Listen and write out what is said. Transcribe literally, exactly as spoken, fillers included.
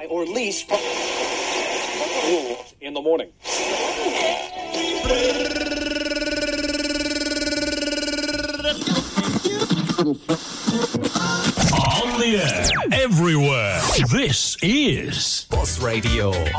or lease in the morning. On the air, everywhere. This is Boss Radio.